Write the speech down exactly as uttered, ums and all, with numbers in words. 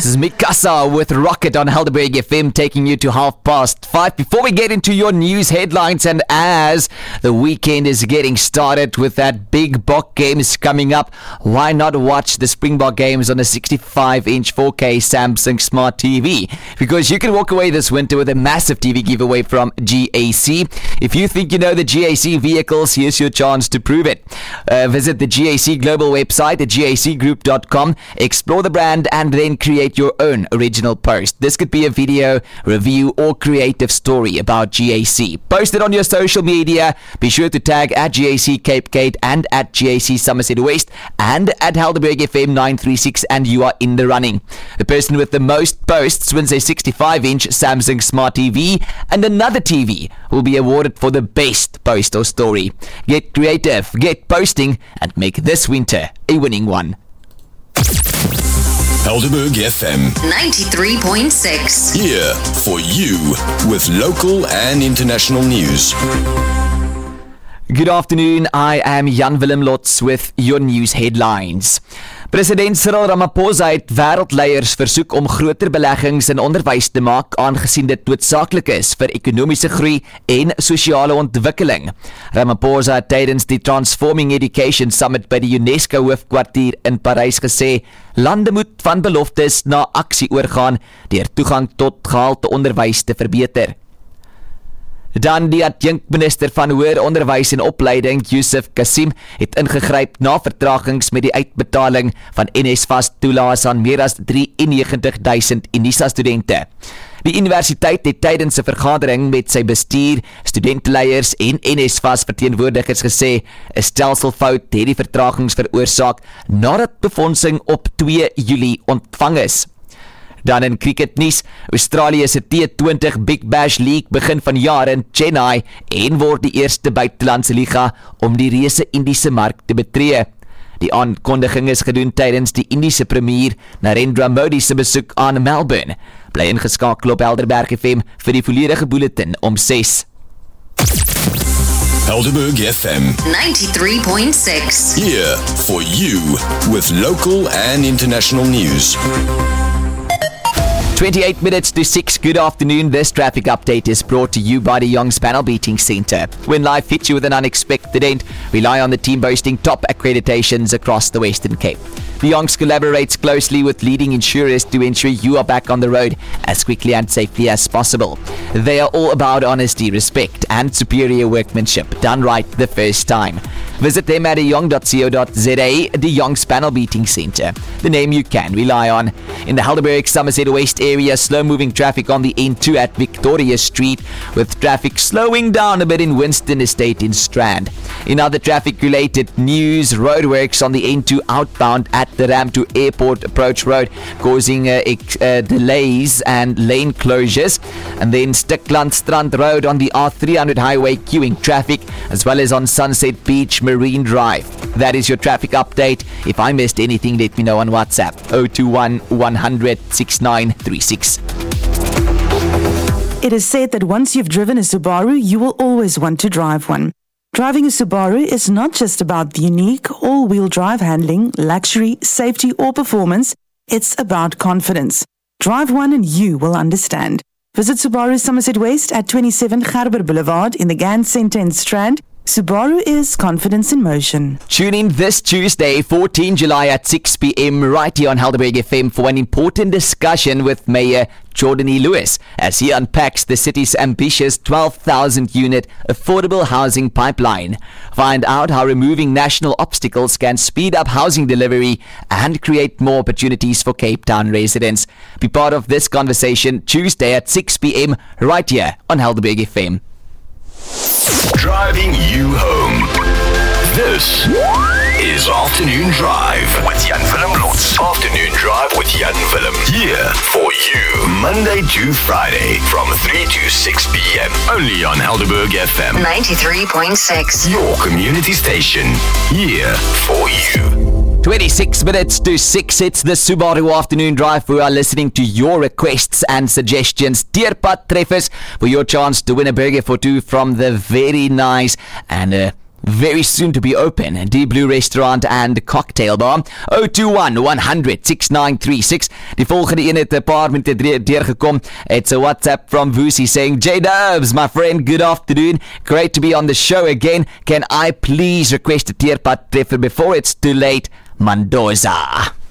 is Mikasa with Rocket on Helderberg F M, taking you to half past five. Before we get into your news headlines, and as the weekend is getting started with that big Bok games coming up, why not watch the Springbok games on a sixty-five inch four K Samsung Smart T V? Because you can walk away this winter with a massive T V giveaway from G A C. If you think you know the G A C vehicles, here's your chance to prove it. Uh, visit the G A C Global website at G A C group dot com, explore the brand, and then create your own original post. This could be a video, review, or creative story about G A C. Post it on your social media. Be sure to tag at G A C Cape Gate and at G A C Somerset West and at Helderberg F M nine three six, and you are in the running. The person with the most posts wins a sixty-five inch Samsung Smart T V, and another T V will be awarded for the best post or story. Get creative, get posting, and make this winter a winning one. Helderberg F M ninety-three point six. Here for you with local and international news. Good afternoon, I am Jan Willem Lotz with your news headlines. President Cyril Ramaphosa het wêreldleiers versoek om groter beleggings in onderwys te maak, aangesien dit noodsaaklik is vir ekonomiese groei en sosiale ontwikkeling. Ramaphosa het tydens die Transforming Education Summit by die UNESCO hoofkwartier in Parys gesê, lande moet van beloftes na aksie oorgaan deur toegang tot gehalte onderwys te verbeter. Dan die adjunkminister van Hoër Onderwys en Opleiding, Yusuf Kasim, het ingegryp na vertragings met die uitbetaling van N S F A S toelaas aan meer as drieënnegentig duisend Unisa studente. Die universiteit het tydens 'n vergadering met sy bestuur, studenteleiers en N S F A S verteenwoordigers gesê, 'n stelselfout het die vertragings veroorsaak nadat befondsing op twee Julie ontvang is. Dan in cricketnuus, Australië se T twintig Big Bash League begin vanjaar in Chennai en word die eerste buitelandse liga om die reuse Indiese mark te betree. Die aankondiging is gedoen tydens die Indiese premier Narendra Modi se besoek aan Melbourne. Bly ingeskakel op Helderberg F M vir die volledige bulletin om ses. Helderberg F M ninety-three point six. Here for you with local and international news. twenty-eight minutes to six. Good afternoon. This traffic update is brought to you by the Young's Panel Beating Centre. When life hits you with an unexpected end, rely on the team boasting top accreditations across the Western Cape. The Young's collaborates closely with leading insurers to ensure you are back on the road as quickly and safely as possible. They are all about honesty, respect, and superior workmanship done right the first time. Visit them at young dot co dot za, the Young's Panel Beating Centre, the name you can rely on. In the Helderberg Somerset West area, slow-moving traffic on the N two at Victoria Street, with traffic slowing down a bit in Winston Estate in Strand. In other traffic-related news, roadworks on the N two outbound at the Ram to Airport Approach Road, causing uh, ex- uh, delays and lane closures. And then Stiklandstrand Road on the R three hundred highway, queuing traffic, as well as on Sunset Beach Marine Drive. That is your traffic update. If I missed anything, let me know on WhatsApp, zero two one, one hundred, sixty-nine thirty-six. It is said that once you've driven a Subaru, you will always want to drive one. Driving a Subaru is not just about the unique all-wheel drive handling, luxury, safety, or performance. It's about confidence. Drive one and you will understand. Visit Subaru Somerset West at twenty-seven Gerber Boulevard in the Gans Centre in Strand. Subaru is confidence in motion. Tune in this Tuesday, fourteenth July at six p.m. right here on Helderberg F M for an important discussion with Mayor Jordan E. Lewis as he unpacks the city's ambitious twelve thousand unit affordable housing pipeline. Find out how removing national obstacles can speed up housing delivery and create more opportunities for Cape Town residents. Be part of this conversation Tuesday at six p.m. right here on Helderberg F M. Driving you home. This is Afternoon Drive with Jan Willem Lotz. Afternoon Drive with Jan Willem. Here for you, Monday to Friday from three to six p.m. Only on Helderberg F M ninety-three point six. Your community station. Here for you. twenty-six minutes to six, it's the Subaru Afternoon Drive. We are listening to your requests and suggestions. Deurpad treffers for your chance to win a burger for two from the very nice and uh, very soon to be open. Die Blue Restaurant and Cocktail Bar. oh two one, one hundred, six nine three six. Die volgende een het 'n paar minute deur- deurgekom. It's a WhatsApp from Vusi saying, J-Dubs, my friend, good afternoon. Great to be on the show again. Can I please request a teerpad treffer before it's too late? Mendoza.